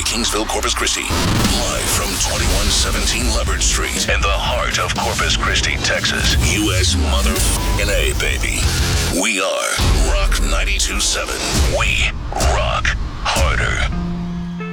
Kingsville, Corpus Christi. Live from 2117 Leopard Street in the heart of Corpus Christi, Texas. U.S. motherfucking A, baby. We are Rock 92.7. We rock.